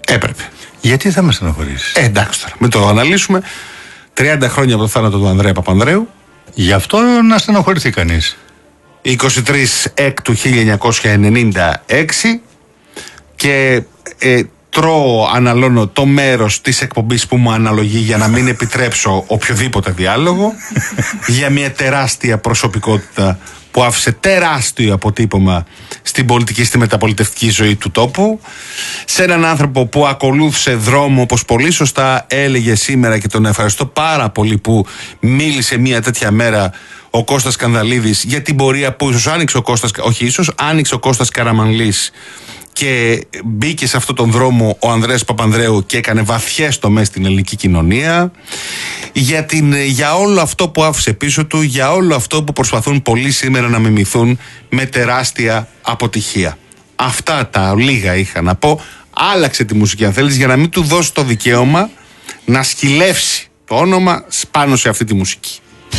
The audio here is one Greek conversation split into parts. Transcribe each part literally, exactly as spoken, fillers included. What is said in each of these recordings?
Έπρεπε. Γιατί θα με στενοχωρήσεις? Ε, εντάξει τώρα, μην το αναλύσουμε. τριάντα χρόνια από το θάνατο του Ανδρέα Παπανδρέου. Γι' αυτό να στενοχωρηθεί κανείς. εικοστή τρίτη Έκτου χίλια εννιακόσια ενενήντα έξι και ε, τρώω, αναλώνω το μέρος της εκπομπής που μου αναλογεί για να μην επιτρέψω οποιοδήποτε διάλογο για μια τεράστια προσωπικότητα που άφησε τεράστιο αποτύπωμα στην πολιτική, στη μεταπολιτευτική ζωή του τόπου, σε έναν άνθρωπο που ακολούθησε δρόμο, όπως πολύ σωστά έλεγε σήμερα, και τον ευχαριστώ πάρα πολύ που μίλησε μια τέτοια μέρα ο Κώστας Κανδαλίδης για την πορεία που ίσως άνοιξε ο Κώστας, όχι ίσως, άνοιξε ο Κώστας Καραμανλής και μπήκε σε αυτόν τον δρόμο ο Ανδρέας Παπανδρέου και έκανε βαθιές τομές στην ελληνική κοινωνία, για, την, για όλο αυτό που άφησε πίσω του, για όλο αυτό που προσπαθούν πολλοί σήμερα να μιμηθούν με τεράστια αποτυχία. Αυτά τα λίγα είχα να πω. Άλλαξε τη μουσική αν θέλεις, για να μην του δώσει το δικαίωμα να σκυλεύσει το όνομα πάνω σε αυτή τη μουσική.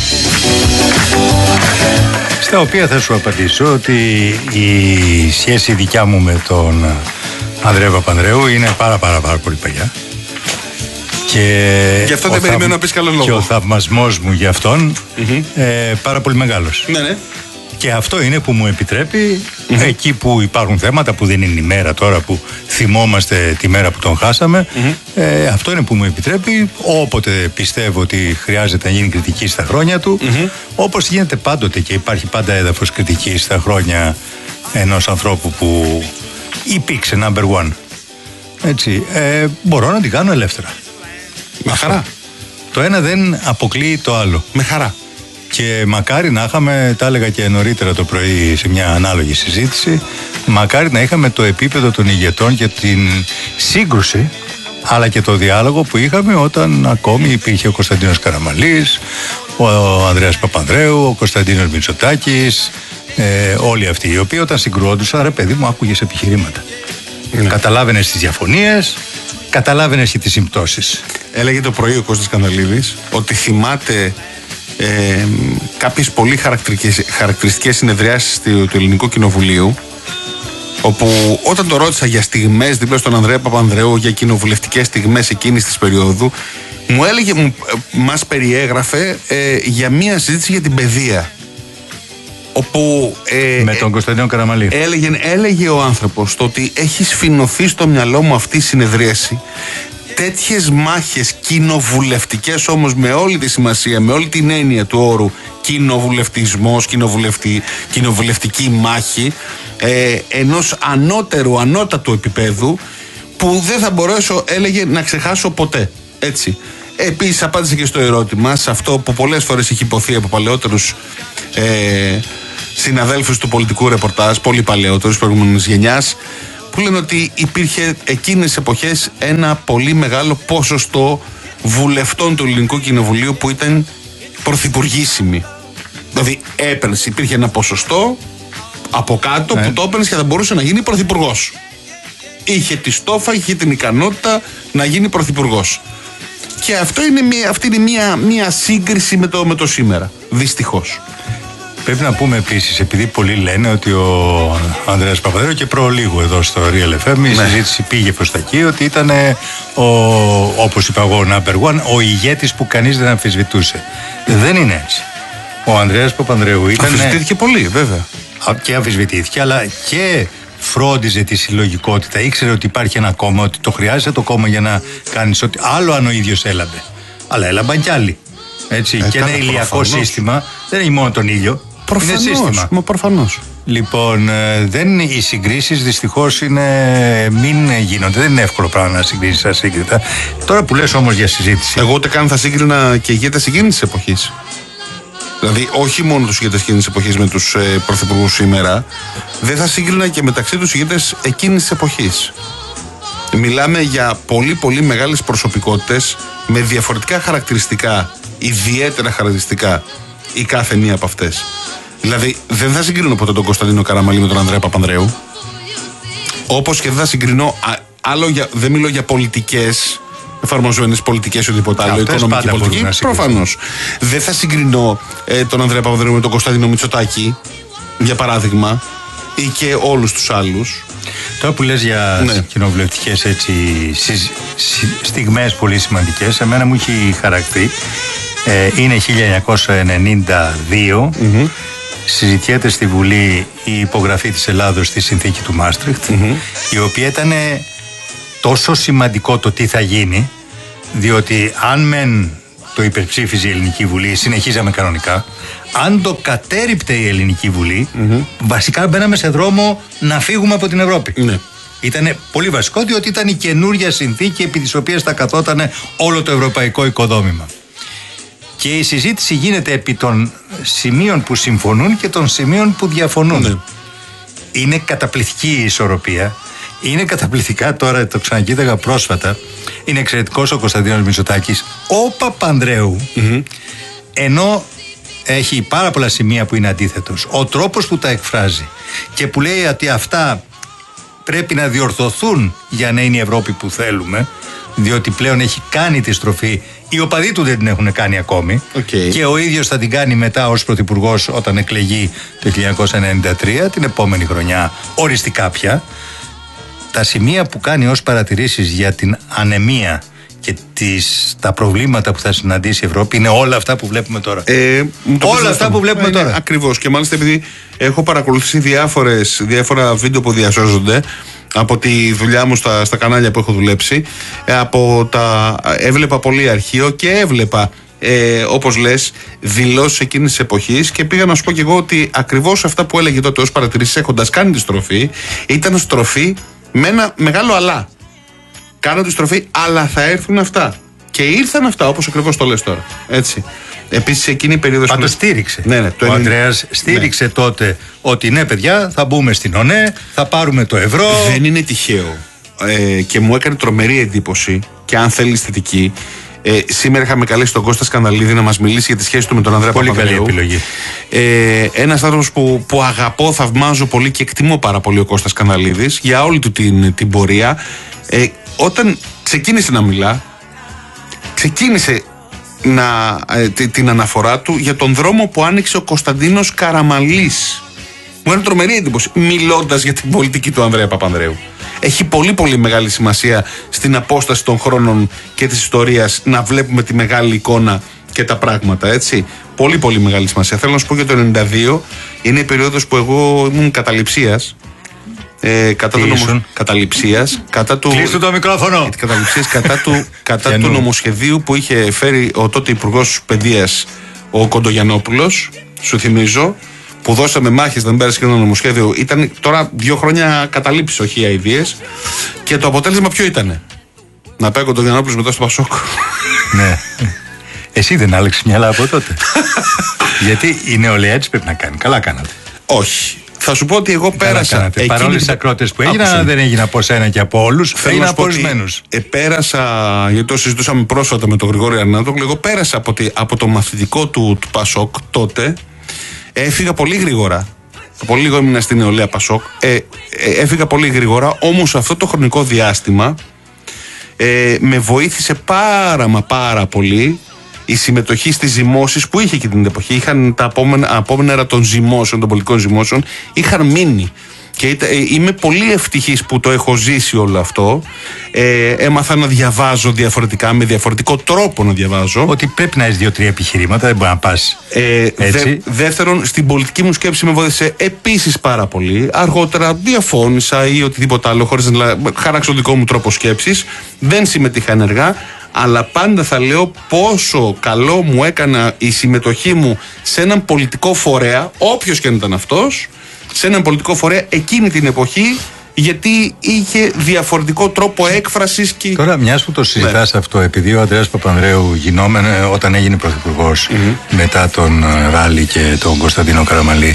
Στα οποία θα σου απαντήσω ότι η σχέση δικιά μου με τον Ανδρέα Παπανδρέου είναι πάρα πάρα πάρα πολύ παλιά. Και γι' αυτό δεν θαυ... περιμένω να πεις καλό λόγο. Και ο θαυμασμός μου για αυτόν mm-hmm. ε, πάρα πολύ μεγάλος. Ναι, ναι. Και αυτό είναι που μου επιτρέπει mm-hmm. εκεί που υπάρχουν θέματα που δεν είναι η μέρα τώρα που θυμόμαστε τη μέρα που τον χάσαμε, mm-hmm. ε, αυτό είναι που μου επιτρέπει όποτε πιστεύω ότι χρειάζεται να γίνει κριτική στα χρόνια του, mm-hmm. όπως γίνεται πάντοτε και υπάρχει πάντα έδαφος κριτική στα χρόνια ενός ανθρώπου που υπήρξε number one. Έτσι, ε, μπορώ να την κάνω ελεύθερα. Με χαρά. Αυτό. Το ένα δεν αποκλείει το άλλο. Με χαρά. Και μακάρι να είχαμε, τα έλεγα και νωρίτερα το πρωί σε μια ανάλογη συζήτηση, μακάρι να είχαμε το επίπεδο των ηγετών και την σύγκρουση αλλά και το διάλογο που είχαμε όταν ακόμη υπήρχε ο Κωνσταντίνος Καραμανλής, ο Ανδρέας Παπανδρέου, ο Κωνσταντίνος Μητσοτάκης, ε, όλοι αυτοί οι οποίοι όταν συγκρουόντουσαν, ρε παιδί μου, άκουγες επιχειρήματα. Ναι. Καταλάβαινες τις διαφωνίες, καταλάβαινες και τις συμπτώσεις. Έλεγε το πρωί ο Κώστας Κανδαλίδης ότι θυμάται Ε, κάποιες πολύ χαρακτηριστικές συνεδριάσεις του, του Ελληνικού Κοινοβουλίου, όπου όταν το ρώτησα για στιγμές δίπλα στον Ανδρέα Παπανδρέου, για κοινοβουλευτικές στιγμές εκείνης της περίοδου, μου έλεγε, μου, μας περιέγραφε ε, για μία συζήτηση για την παιδεία, όπου ε, με τον Κωνσταντίνο Καραμανλή έλεγε, έλεγε ο άνθρωπος το ότι έχει σφινωθεί στο μυαλό μου αυτή η συνεδρίαση. Τέτοιες μάχες κοινοβουλευτικές όμως, με όλη τη σημασία, με όλη την έννοια του όρου κοινοβουλευτισμός, κοινοβουλευτική, κοινοβουλευτική μάχη ε, ενός ανώτερου, ανώτατου επίπεδου που δεν θα μπορέσω, έλεγε, να ξεχάσω ποτέ. Έτσι. Επίσης απάντησε και στο ερώτημα, σε αυτό που πολλές φορές έχει υποθεί από παλαιότερους ε, συναδέλφους του πολιτικού ρεπορτάζ, πολύ παλαιότερους, προηγούμενης γενιάς, που λένε ότι υπήρχε εκείνες τις εποχές ένα πολύ μεγάλο ποσοστό βουλευτών του Ελληνικού Κοινοβουλίου που ήταν πρωθυπουργήσιμοι. Δηλαδή έπαιρνες, υπήρχε ένα ποσοστό από κάτω ναι. που το έπαιρνες και θα μπορούσε να γίνει πρωθυπουργός. Είχε τη στόφα, είχε την ικανότητα να γίνει πρωθυπουργός. Και αυτό είναι μια, αυτή είναι μια, μια σύγκριση με το, με το σήμερα, δυστυχώς. Πρέπει να πούμε επίσης, επειδή πολλοί λένε ότι ο Ανδρέας Παπανδρέου, και προλίγου εδώ στο Real εφ εμ, η ναι. συζήτηση πήγε προς τα εκεί, ότι ήταν, ο, όπως είπα εγώ, number one, ο ηγέτης που κανείς δεν αμφισβητούσε. Δεν είναι έτσι. Ο Ανδρέας Παπανδρέου ήταν... Αμφισβητήθηκε πολύ, βέβαια. Και αμφισβητήθηκε, αλλά και φρόντιζε τη συλλογικότητα. Ήξερε ότι υπάρχει ένα κόμμα, ότι το χρειάζεται το κόμμα για να κάνεις ό,τι... Άλλο αν ο ίδιος έλαμπε. Αλλά έλαμπαν κι άλλοι. Έτσι. Ε, και ένα ηλιακό προφανώς. Σύστημα δεν έχει μόνο τον ήλιο. Προφανώς, είναι σύστημα. Μα προφανώς. Λοιπόν, δεν, οι συγκρίσεις δυστυχώς είναι, μην γίνονται. Δεν είναι εύκολο πράγμα να συγκρίσεις ασύγκριτα. Τώρα που λες όμως για συζήτηση. Εγώ ούτε καν θα σύγκρινα και ηγέτες εκείνης της εποχής. Δηλαδή, όχι μόνο τους ηγέτες εκείνης της εποχής με τους ε, πρωθυπουργούς σήμερα, δεν θα σύγκρινα και μεταξύ τους ηγέτες εκείνης της εποχής. Μιλάμε για πολύ πολύ μεγάλες προσωπικότητες με διαφορετικά χαρακτηριστικά, ιδιαίτερα χαρακτηριστικά η κάθε μία από αυτές. Δηλαδή, δεν θα συγκρίνω ποτέ τον Κωνσταντίνο Καραμανλή με τον Ανδρέα Παπανδρέου. Όπως και δεν θα συγκρίνω, α, άλλο για, δεν μιλώ για πολιτικές, εφαρμοζόμενες πολιτικές ή οτιδήποτε άλλο, οικονομική πολιτική. Προφανώς. Δεν θα συγκρίνω ε, τον Ανδρέα Παπανδρέου με τον Κωνσταντίνο Μητσοτάκη, για παράδειγμα, ή και όλους τους άλλους. Τώρα που λες για ναι. κοινοβουλευτικές έτσι στιγμές πολύ σημαντικές, εμένα μου έχει χαρακτεί. Ε, είναι χίλια εννιακόσια ενενήντα δύο. Mm-hmm. Συζητιέται στη Βουλή η υπογραφή της Ελλάδος στη συνθήκη του Μάστριχτ, mm-hmm. η οποία ήταν τόσο σημαντικό το τι θα γίνει, διότι αν μεν το υπερψήφιζε η Ελληνική Βουλή, συνεχίζαμε κανονικά. Αν το κατέρριπτε η Ελληνική Βουλή, mm-hmm. βασικά μπαίναμε σε δρόμο να φύγουμε από την Ευρώπη. Mm-hmm. Ήταν πολύ βασικό, διότι ήταν η καινούρια συνθήκη επί της οποίας θα καθόταν όλο το ευρωπαϊκό οικοδόμημα. Και η συζήτηση γίνεται επί των σημείων που συμφωνούν και των σημείων που διαφωνούν. Mm-hmm. Είναι καταπληκτική η ισορροπία. Είναι καταπληκτικά, τώρα το ξανακοίταγα πρόσφατα. Είναι εξαιρετικός ο Κωνσταντίνος Μητσοτάκης. Ο Παπανδρέου, mm-hmm. ενώ έχει πάρα πολλά σημεία που είναι αντίθετος, ο τρόπος που τα εκφράζει και που λέει ότι αυτά πρέπει να διορθωθούν για να είναι η Ευρώπη που θέλουμε, διότι πλέον έχει κάνει τη στροφή, οι οπαδοί του δεν την έχουν κάνει ακόμη, okay. και ο ίδιος θα την κάνει μετά ως πρωθυπουργός όταν εκλεγεί το χίλια εννιακόσια ενενήντα τρία, την επόμενη χρονιά οριστικά πια. Τα σημεία που κάνει ως παρατηρήσεις για την ανεμία και τις, τα προβλήματα που θα συναντήσει η Ευρώπη είναι όλα αυτά που βλέπουμε τώρα. Ε, όλα αυτά που βλέπουμε ε, τώρα. Ναι, ακριβώς. Και μάλιστα επειδή έχω παρακολουθήσει διάφορες, διάφορα βίντεο που διασώζονται από τη δουλειά μου στα, στα κανάλια που έχω δουλέψει, από τα, έβλεπα πολύ αρχείο και έβλεπα, ε, όπως λες, δηλώσεις εκείνης της εποχής, και πήγα να σου πω και εγώ ότι ακριβώς αυτά που έλεγε τότε ως παρατηρήσεις, έχοντας κάνει τη στροφή, ήταν στροφή με ένα μεγάλο αλλά. Κάνω τη στροφή, αλλά θα έρθουν αυτά. Και ήρθαν αυτά, όπως ακριβώς το λες τώρα. Έτσι. Επίσης εκείνη η περίοδος. Πάντως στήριξε. Ναι, ναι, το ο Ανδρέας στήριξε, ναι, τότε ότι ναι, παιδιά, θα μπούμε στην ΟΝΕ, θα πάρουμε το ευρώ. Δεν είναι τυχαίο. Ε, και μου έκανε τρομερή εντύπωση, και αν θέλει θετική. Ε, σήμερα είχαμε καλέσει τον Κώστα Σκανδαλίδη να μας μιλήσει για τη σχέση του με τον Ανδρέα Παπανδρέου. Πολύ καλή επιλογή. Ε, ένας άνθρωπος που, που αγαπώ, θαυμάζω πολύ και εκτιμώ πάρα πολύ, ο Κώστας Σκανδαλίδης, για όλη του την, την πορεία. Ε, όταν ξεκίνησε να μιλά, ξεκίνησε να, ε, την αναφορά του για τον δρόμο που άνοιξε ο Κωνσταντίνος Καραμανλής. Μου έκανε τρομερή εντύπωση, μιλώντας για την πολιτική του Ανδρέα Παπανδρέου. Έχει πολύ πολύ μεγάλη σημασία στην απόσταση των χρόνων και της ιστορίας να βλέπουμε τη μεγάλη εικόνα και τα πράγματα, έτσι. Πολύ πολύ μεγάλη σημασία. Θέλω να σου πω για το ενενήντα δύο, είναι η περίοδος που εγώ ήμουν καταληψίας. Ε, κατά του νομο... καταληψίας, κατά του... Κλείστο το μικρόφωνο! Καταληψίας κατά του, κατά του νομοσχεδίου που είχε φέρει ο τότε Υπουργός Παιδείας, ο Κοντογιαννόπουλος, σου θυμίζω, που δώσαμε μάχες να μην πέρασε και ένα νομοσχέδιο. Ήταν τώρα δύο χρόνια καταλήψεις, όχι αηδίες. Και το αποτέλεσμα ποιο ήτανε? Να πάει ο Κοντογιαννόπουλος μετά στο Πασόκ. Ναι. Εσύ δεν άλλαξες μυαλά από τότε? Γιατί η νεολαία έτσι πρέπει να κάνει. Καλά κάνατε. Όχι. Θα σου πω ότι εγώ πέρασα. Παρόλες τις ακρότητες που έγιναν, δεν έγινα από σένα και από όλους. Έγιναν από ορισμένους. Ε, πέρασα, γιατί το συζητούσαμε πρόσφατα με τον Γρηγόρη Αρνάτογλου, εγώ πέρασα από, τη, από το μαθητικό του, του Πασόκ τότε. Έφυγα πολύ γρήγορα. Πολύ λίγο ήμουν στην νεολαία Πασόκ. Ε, ε, έφυγα πολύ γρήγορα, όμως αυτό το χρονικό διάστημα ε, με βοήθησε πάρα μα πάρα πολύ η συμμετοχή στις ζυμώσεις που είχε και την εποχή. Είχαν τα απόμενα των ζυμώσεων, των πολιτικών ζυμώσεων, είχαν μείνει. Και ε, είμαι πολύ ευτυχής που το έχω ζήσει όλο αυτό. Ε, έμαθα να διαβάζω διαφορετικά, με διαφορετικό τρόπο να διαβάζω. Ότι πρέπει να έχεις δύο-τρία επιχειρήματα, δεν μπορεί να πας ε, έτσι. Δε, δεύτερον, στην πολιτική μου σκέψη με βοήθησε επίσης πάρα πολύ. Αργότερα διαφώνησα ή οτιδήποτε άλλο, χωρίς να χαράξω τον δικό μου τρόπο σκέψης. Δεν συμμετείχα ενεργά. Αλλά πάντα θα λέω πόσο καλό μου έκανα η συμμετοχή μου σε έναν πολιτικό φορέα, όποιος και αν ήταν αυτός, σε έναν πολιτικό φορέα εκείνη την εποχή, γιατί είχε διαφορετικό τρόπο έκφρασης. Και... Τώρα, μιας που το συζητάς, ναι, αυτό, επειδή ο Ανδρέας Παπανδρέου γινόμενο όταν έγινε πρωθυπουργός, mm-hmm, μετά τον Ράλη και τον Κωνσταντίνο Καραμανλή,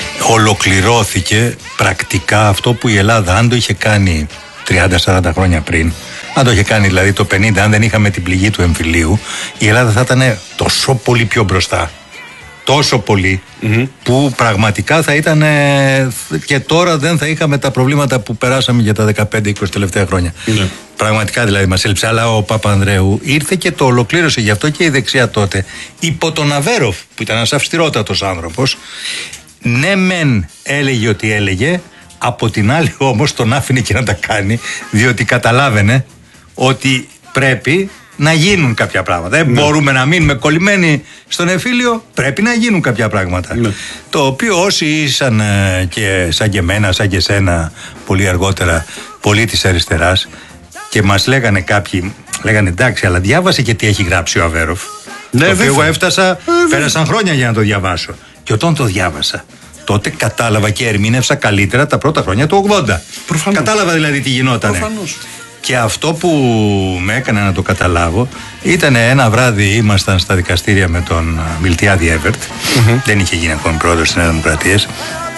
ολοκληρώθηκε πρακτικά αυτό που η Ελλάδα, αν το είχε κάνει τριάντα σαράντα χρόνια πριν, αν το είχε κάνει δηλαδή το πενήντα, αν δεν είχαμε την πληγή του εμφυλίου, η Ελλάδα θα ήταν τόσο πολύ πιο μπροστά. Τόσο πολύ, mm-hmm, που πραγματικά θα ήταν και τώρα δεν θα είχαμε τα προβλήματα που περάσαμε για τα δεκαπέντε είκοσι τελευταία χρόνια. Mm-hmm. Πραγματικά δηλαδή μας έλειψε. Αλλά ο Παπανδρέου ήρθε και το ολοκλήρωσε. Γι' αυτό και η δεξιά τότε, υπό τον Αβέροφ, που ήταν ένας αυστηρότατος άνθρωπος, ναι μεν έλεγε ότι έλεγε, Από την άλλη όμως τον άφηνε και να τα κάνει, διότι καταλάβαινε ότι πρέπει να γίνουν κάποια πράγματα. Δεν ναι. μπορούμε να μείνουμε κολλημένοι στον εμφύλιο, πρέπει να γίνουν κάποια πράγματα. Ναι. Το οποίο όσοι ήσαν και σαν και εμένα, σαν και εσένα πολύ αργότερα, πολύ της αριστεράς, και μας λέγανε κάποιοι, λέγανε εντάξει, αλλά διάβασε και τι έχει γράψει ο Αβέροφ. Ναι, το οποίο εγώ έφτασα, ε, πέρασαν χρόνια για να το διαβάσω. Και όταν το διάβασα, τότε κατάλαβα και ερμήνευσα καλύτερα τα πρώτα χρόνια του ογδόντα. Προφανώς. Κατάλαβα δηλαδή τι γινότανε. Προφανώς. Και αυτό που με έκανε να το καταλάβω ήταν ένα βράδυ, ήμασταν στα δικαστήρια με τον Μιλτιάδη Εύερτ, mm-hmm. δεν είχε γίνει ακόμη πρόεδρος της Νέας Δημοκρατίας,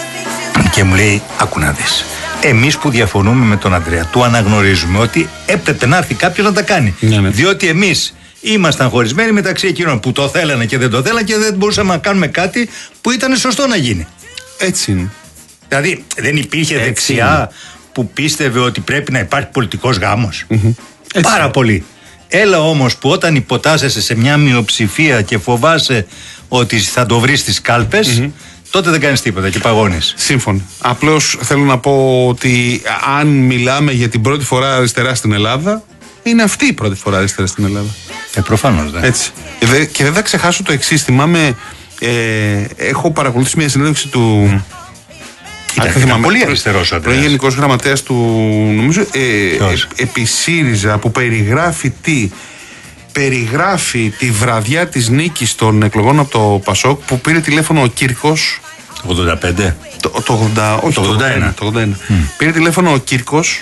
και μου λέει, άκου να δεις, εμείς που διαφωνούμε με τον Ανδρέα, του αναγνωρίζουμε ότι έπρεπε να έρθει κάποιος να τα κάνει. Mm-hmm. Διότι εμείς ήμασταν χωρισμένοι μεταξύ εκείνων που το θέλανε και δεν το θέλανε και δεν μπορούσαμε να κάνουμε κάτι που ήταν σωστό να γίνει. Έτσι είναι. Δηλαδή δεν υπήρχε Έτσι δεξιά είναι. που πίστευε ότι πρέπει να υπάρχει πολιτικός γάμος. Mm-hmm. Πάρα πολύ. Έλα όμως που όταν υποτάσσεσαι σε μια μειοψηφία και φοβάσαι ότι θα το βρεις στις κάλπες, mm-hmm. τότε δεν κάνεις τίποτα και παγώνεις. Σύμφωνα. Απλώς θέλω να πω ότι αν μιλάμε για την πρώτη φορά αριστερά στην Ελλάδα, είναι αυτή η πρώτη φορά αριστερά στην Ελλάδα. Ε, προφανώς, ναι. Έτσι. Και δεν θα ξεχάσω το εξής. Θυμάμαι, ε, έχω παρακολουθήσει μια συνέντευξη του. Mm. Ήταν, ήταν θυμάμαι, πολύ αριστερός ο Ανδρέας. Πρώην γενικός γραμματέας του, νομίζω, ε, ε, επί ΣΥΡΙΖΑ, που περιγράφει τι. Περιγράφει τη βραδιά της νίκης των εκλογών από το Πασόκ, που πήρε τηλέφωνο ο Κύρκος. Το ογδόντα πέντε. Το, το, ογδόντα, όχι, το ογδόντα ένα. Το ογδόντα ένα. Mm. Πήρε τηλέφωνο ο Κύρκος,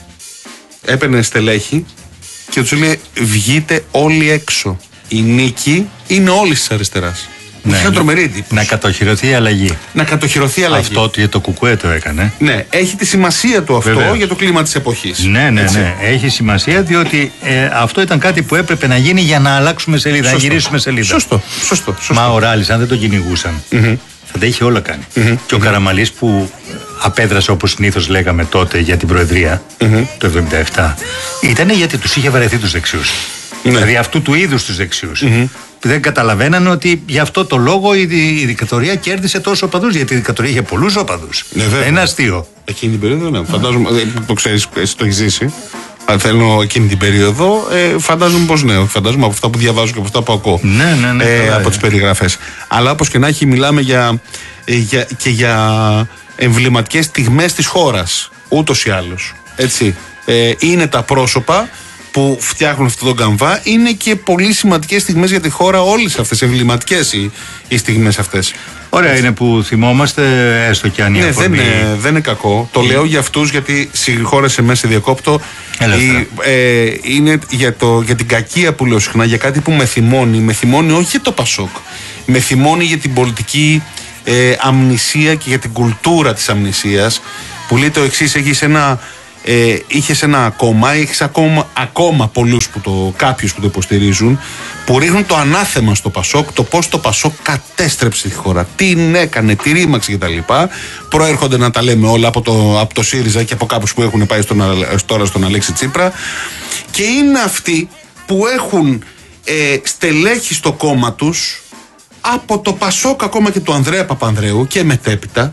έπαιρνε στελέχη και τους λέει βγείτε όλοι έξω. Η νίκη είναι όλης της αριστεράς. Ναι, ναι. Τρομερή εντύπωση. Να κατοχυρωθεί η αλλαγή. Να κατοχυρωθεί η αλλαγή. Αυτό για το Κουκουέ το έκανε. Ναι, έχει τη σημασία του αυτό. Βέβαια. Για το κλίμα της εποχής. Ναι, ναι, Έτσι. ναι. Έχει σημασία διότι ε, αυτό ήταν κάτι που έπρεπε να γίνει για να αλλάξουμε σελίδα, Σωστό. να γυρίσουμε σελίδα. Σωστό. Σωστό. Σωστό. Μα ο Ράλης, αν δεν τον κυνηγούσαν, mm-hmm. θα τα είχε όλα κάνει. Mm-hmm. Και ο mm-hmm. Καραμαλής που απέδρασε όπως συνήθως λέγαμε τότε για την Προεδρία mm-hmm. το εβδομήντα επτά, ήταν γιατί τους είχε βαρεθεί τους δεξιούς. Ναι. Δηλαδή αυτού του είδους τους δεξιούς. Mm-hmm. Δεν καταλαβαίνανε ότι γι' αυτό το λόγο η, η δικατορία κέρδισε τόσο οπαδούς. Γιατί η δικατορία είχε πολλούς οπαδούς. Ναι, δεν είναι αστείο. Εκείνη την περίοδο, ναι. Φαντάζομαι. Το ξέρεις, εσύ το έχεις ζήσει. Αν θέλω εκείνη την περίοδο, ε, φαντάζομαι πως ναι. Φαντάζομαι από αυτά που διαβάζω και από αυτά που ακούω. Ναι, ναι, ναι. Ε, καλά, από τις περιγραφές. Αλλά όπως και να έχει, μιλάμε για, για, και για εμβληματικές στιγμές της χώρας. Ούτως ή άλλως. Έτσι. Ε, είναι τα πρόσωπα που φτιάχνουν αυτόν τον καμβά, είναι και πολύ σημαντικές στιγμές για τη χώρα, όλες αυτές, εμβληματικές οι, οι στιγμές αυτές. Ωραία Έτσι. Είναι που θυμόμαστε, έστω και αν η ναι, αφορμή... δεν, είναι, δεν είναι κακό. Το λέω για αυτούς, γιατί συγχώρεσε μέσα διακόπτω. Η, ε, είναι για, το, για την κακία που λέω συχνά, για κάτι που με θυμώνει. Με θυμώνει όχι για το Πασόκ. Με θυμώνει για την πολιτική ε, αμνησία και για την κουλτούρα της αμνησίας. Που λέει το εξής, έχεις ένα... Ε, είχες ένα κόμμα, έχεις ακόμα, ακόμα πολλούς που το, κάποιους που το υποστηρίζουν, που ρίχνουν το ανάθεμα στο Πασόκ, το πώς το Πασόκ κατέστρεψε τη χώρα, τι έκανε, τι ρήμαξε κτλ. Προέρχονται να τα λέμε όλα από το, από το ΣΥΡΙΖΑ και από κάποιους που έχουν πάει στον, τώρα στον Αλέξη Τσίπρα, και είναι αυτοί που έχουν ε, στελέχη στο κόμμα τους από το Πασόκ ακόμα και του Ανδρέα Παπανδρέου και μετέπειτα,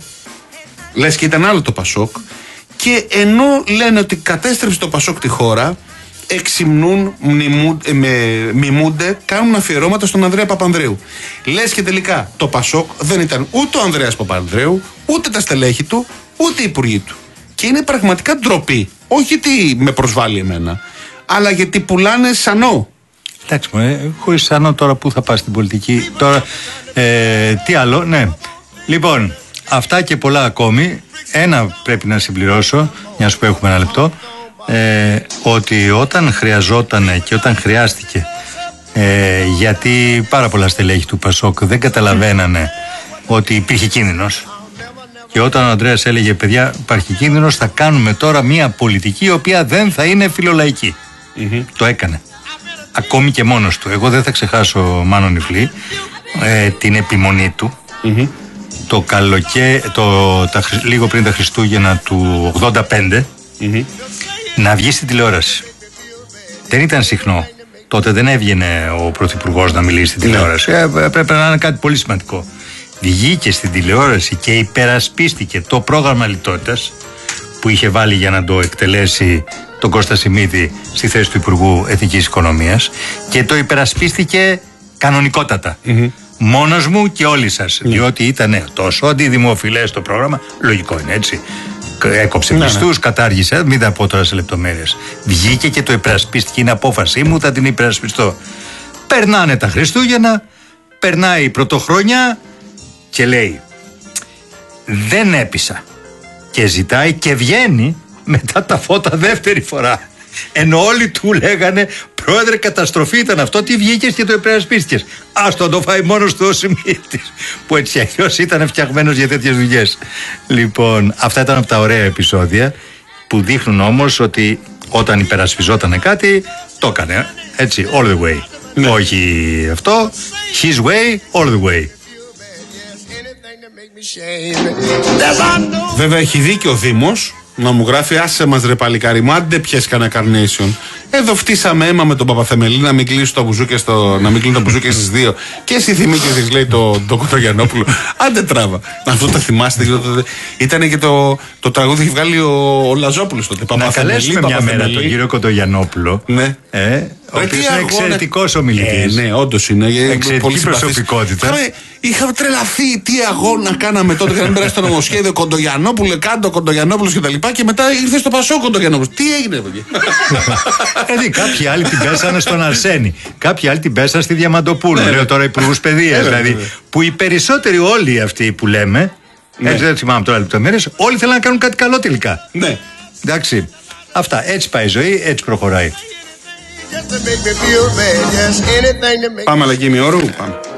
λες και ήταν άλλο το Πασόκ. Και ενώ λένε ότι κατέστρεψε το Πασόκ τη χώρα, εξυμνούν, μνημού, ε, με, μιμούνται, κάνουν αφιερώματα στον Ανδρέα Παπανδρέου. Λες και τελικά το Πασόκ δεν ήταν ούτε ο Ανδρέας Παπανδρέου, ούτε τα στελέχη του, ούτε οι υπουργοί του. Και είναι πραγματικά ντροπή. Όχι γιατί με προσβάλλει εμένα, αλλά γιατί πουλάνε σανό. Εντάξει, ε, χωρίς σανό τώρα που θα πας στην πολιτική. Τώρα, ε, τι άλλο, ναι. Λοιπόν, αυτά και πολλά ακόμη. Ένα πρέπει να συμπληρώσω, μιας που έχουμε ένα λεπτό, ε, ότι όταν χρειαζόταν και όταν χρειάστηκε, ε, γιατί πάρα πολλά στελέχη του Πασόκ δεν καταλαβαίνανε ότι υπήρχε κίνδυνος, και όταν ο Ανδρέας έλεγε παιδιά υπάρχει κίνδυνος, θα κάνουμε τώρα μια πολιτική η οποία δεν θα είναι φιλολαϊκή. Mm-hmm. Το έκανε. Ακόμη και μόνος του. Εγώ δεν θα ξεχάσω, Μάνο Νιφλή, ε, την επιμονή του. Mm-hmm. Το καλοκαίρι, το, τα, λίγο πριν τα Χριστούγεννα του ογδόντα πέντε, mm-hmm. να βγει στην τηλεόραση. Δεν ήταν συχνό. Τότε δεν έβγαινε ο Πρωθυπουργός να μιλήσει στην τηλεόραση. Mm-hmm. Ε, πρέπει να είναι κάτι πολύ σημαντικό. Βγήκε στην τηλεόραση και υπερασπίστηκε το πρόγραμμα λιτότητας, που είχε βάλει για να το εκτελέσει τον Κώστα Σιμίδη στη θέση του Υπουργού Εθνικής Οικονομίας και το υπερασπίστηκε κανονικότατα. Mm-hmm. Μόνος μου και όλοι σας, mm. διότι ήταν τόσο αντιδημοφιλές το πρόγραμμα, λογικό είναι έτσι. Έκοψε μισθούς, ναι, ναι. κατάργησε, μην τα πω τώρα σε λεπτομέρειες. Βγήκε και το υπερασπίστηκε, είναι απόφασή μου, θα την υπερασπιστώ. Περνάνε τα Χριστούγεννα, περνάει η Πρωτοχρονιά και λέει δεν έπεισα. Και ζητάει και βγαίνει μετά τα φώτα δεύτερη φορά. Ενώ όλοι του λέγανε πρόεδρε, καταστροφή ήταν αυτό, τι βγήκες και το υπερασπίστηκες. Ας το το φάει μόνος του ο Σιμίτης, που έτσι αλλιώς ήταν φτιαγμένος για τέτοιες δουλειές. Λοιπόν, αυτά ήταν από τα ωραία επεισόδια που δείχνουν όμως ότι όταν υπερασπιζόταν κάτι, το έκανε έτσι, all the way. Ναι. Όχι αυτό, his way, all the way. Βέβαια έχει δίκιο ο Δήμος να μου γράφει άσε μας ρε παλικάρι μου, άντε πιες κανένα carnation. Εδώ φτύσαμε αίμα με τον Παπαθεμελή να μην κλείσουν τα μπουζούκια, στο, να μην κλείνουν τα μπουζούκια στις δύο. Και εσύ θυμήθηκες της λέει το, το Κοντογιαννόπουλο. Άντε τράβα. Αυτό τα θυμάστε. Ήταν και το, το τραγούδι έχει βγάλει ο, ο Λαζόπουλος τότε. Να καλέσουμε μια μέρα τον κύριο Κοντογιαννόπουλο. Ναι. Ε, ο οποίος είναι εξαιρετικός ομιλητής. Ε, ναι, όντως είναι. Εξαιρετική προσωπικότητα. Είχαμε, είχαμε τρελαθεί τι αγώνα κάναμε τότε για να μην περάσει το νομοσχέδιο Κοντογιαννόπουλο, κάτω Κοντογιαννόπουλο κτλ. Και, και μετά ήρθε στο Πασό Κοντογιαννόπουλο. Τι έγινε, παιδιά. Δηλαδή, κάποιοι άλλοι την πέσανε στον Αρσένη. Κάποιοι άλλοι την πέσανε στη Διαμαντοπούλου. Ναι, λέω τώρα υπουργούς παιδείας. Δηλαδή, που οι περισσότεροι όλοι αυτοί που λέμε, ναι, έτσι δεν θυμάμαι τώρα λεπτομέρειες, όλοι θέλουν να κάνουν κάτι καλό τελικά. Ναι. Εντάξει. Αυτά. Έτσι πάει η ζωή, έτσι προχωράει. Πάμε, Λαγίμη Όρου. Πάμε.